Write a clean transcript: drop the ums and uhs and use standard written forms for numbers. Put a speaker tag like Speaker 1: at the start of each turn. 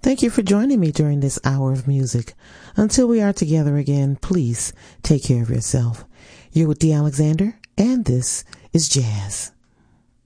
Speaker 1: Thank you for joining me during this hour of music. Until we are together again, please take care of yourself. You're with Dee Alexander, and this is Jazz.